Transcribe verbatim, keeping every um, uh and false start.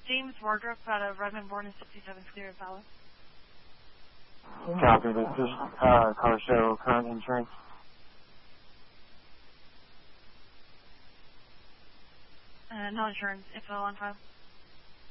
James Wardrop out of Redmond Born in sixty-seven Clear Palace. Copy. This is uh, car show current insurance. Uh, no insurance. Info on file.